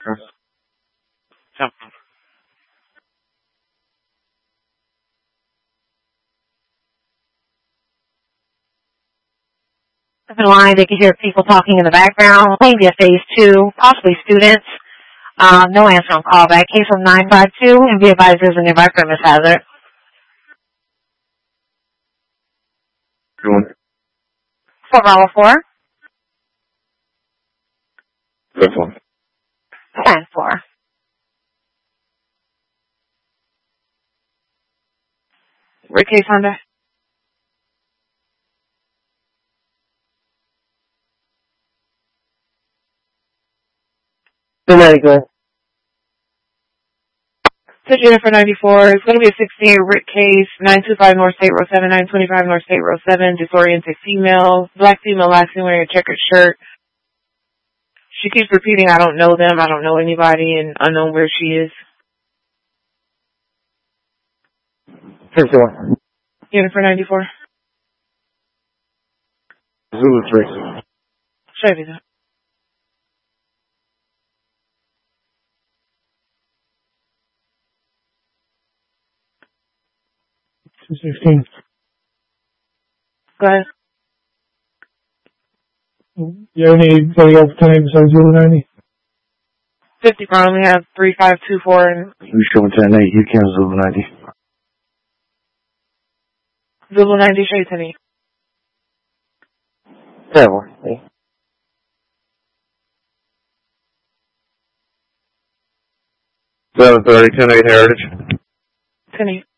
The line, they can hear people talking in the background, maybe a phase 2, possibly students. No answer on callback. Case on 952, and be advised there's a nearby premise hazard. Doing 404. this one. 10-4. What case under? Good. So Jennifer 94, it's going to be a 16-year Rick case, 925 North State Road 7, 925 North State Road 7, disoriented female, black female, last seen wearing a checkered shirt. She keeps repeating, I don't know them, I don't know anybody, and unknown where she is. 51. Jennifer 94. Zulu 3. Chevy that. $216. Go ahead. You have anybody else tonight besides Zulu 90? 50 prime, we have 3524 and We show 10-8. You can Zulu 90. Zulu 90 Shaytani. Terrible. 730, 10-8 Heritage. 10-8.